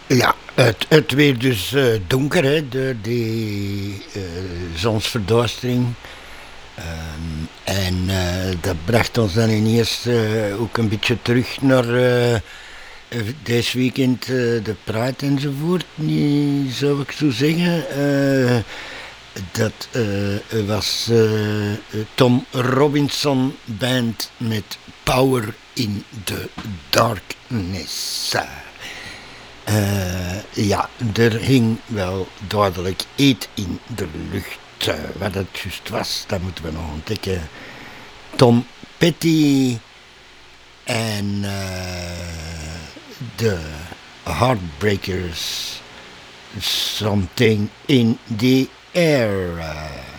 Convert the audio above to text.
Ja, het werd dus donker hè, door die zonsverduistering. En dat bracht ons dan ineens ook een beetje terug naar deze weekend de Pride enzovoort. Niet, zou ik zo zeggen. Dat was Tom Robinson Band met Power in the Darkness. Ja, er hing wel duidelijk eet in de lucht. Wat het juist was, dat moeten we nog ontdekken. Tom Petty en de Heartbreakers. Something in the air.